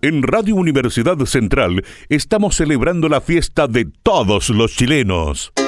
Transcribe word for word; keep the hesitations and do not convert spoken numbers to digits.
En Radio Universidad Central estamos celebrando la fiesta de todos los chilenos.